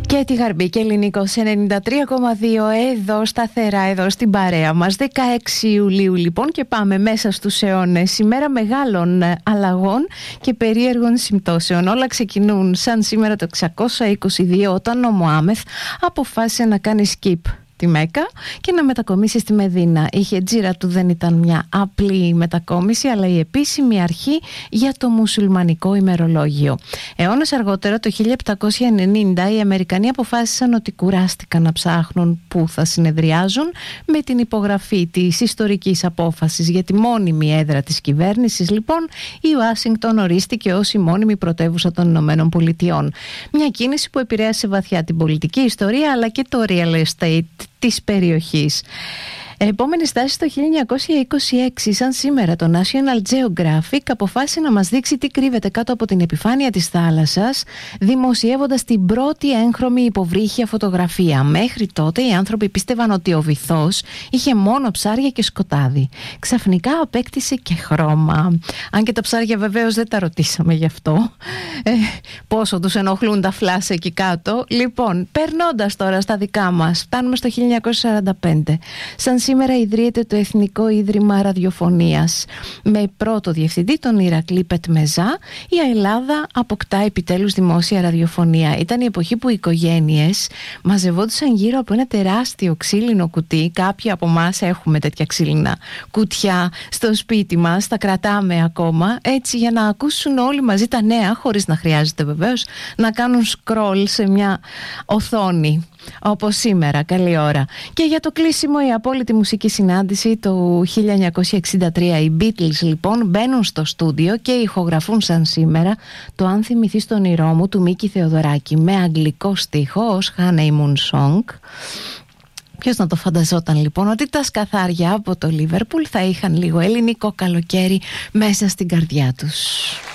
Και τη Γαρμπή και Ελληνικό σε 93,2 εδώ σταθερά, εδώ στην παρέα μας. 16 Ιουλίου λοιπόν και πάμε μέσα στους αιώνες. Ημέρα μεγάλων αλλαγών και περίεργων συμπτώσεων. Όλα ξεκινούν σαν σήμερα το 622 όταν ο Μωάμεθ αποφάσισε να κάνει skip τη Μέκα και να μετακομίσει στη Μεδίνα. Η χετζίρα του δεν ήταν μια απλή μετακόμιση, αλλά η επίσημη αρχή για το μουσουλμανικό ημερολόγιο. Αιώνες αργότερα, το 1790, οι Αμερικανοί αποφάσισαν ότι κουράστηκαν να ψάχνουν πού θα συνεδριάζουν. Με την υπογραφή της ιστορικής απόφασης για τη μόνιμη έδρα της κυβέρνησης, λοιπόν, η Ουάσιγκτον ορίστηκε ως η μόνιμη πρωτεύουσα των Ηνωμένων Πολιτειών. Μια κίνηση που επηρέασε βαθιά την πολιτική ιστορία αλλά και το real estate της περιοχής. Επόμενη στάση το 1926, σαν σήμερα, το National Geographic αποφάσισε να μας δείξει τι κρύβεται κάτω από την επιφάνεια της θάλασσας, δημοσιεύοντας την πρώτη έγχρωμη υποβρύχια φωτογραφία. Μέχρι τότε οι άνθρωποι πίστευαν ότι ο βυθός είχε μόνο ψάρια και σκοτάδι. Ξαφνικά απέκτησε και χρώμα. Αν και τα ψάρια βεβαίως δεν τα ρωτήσαμε γι' αυτό. Πόσο τους ενοχλούν τα φλάσ εκεί κάτω. Λοιπόν, περνώντας τώρα στα δικά μας, φτάνουμε στο 1945. Σαν σήμερα ιδρύεται το Εθνικό Ίδρυμα Ραδιοφωνίας. Με πρώτο διευθυντή τον Ηρακλή Πετμεζά, η Ελλάδα αποκτά επιτέλους δημόσια ραδιοφωνία. Ήταν η εποχή που οι οικογένειες μαζευόντουσαν γύρω από ένα τεράστιο ξύλινο κουτί. Κάποιοι από εμάς έχουμε τέτοια ξύλινα κουτιά στο σπίτι μας, τα κρατάμε ακόμα, έτσι για να ακούσουν όλοι μαζί τα νέα, χωρίς να χρειάζεται βεβαίως να κάνουν scroll σε μια οθόνη. Όπως σήμερα, καλή ώρα. Και για το κλείσιμο, η απόλυτη μουσική συνάντηση το 1963. Οι Beatles λοιπόν μπαίνουν στο στούντιο και ηχογραφούν σαν σήμερα το «Αν θυμηθείς τον όνειρό μου» του Μίκη Θεοδωράκη, με αγγλικό στίχο ως Honeymoon Song. Ποιος να το φανταζόταν λοιπόν ότι τα σκαθάρια από το Λίβερπουλ θα είχαν λίγο ελληνικό καλοκαίρι μέσα στην καρδιά τους.